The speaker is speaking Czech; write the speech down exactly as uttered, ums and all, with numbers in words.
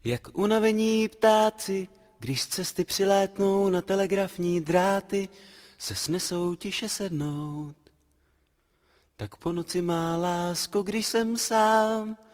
Jak unavení ptáci, když z cesty přilétnou na telegrafní dráty, se snesou tiše sednout. Tak po noci má lásko, když jsem sám,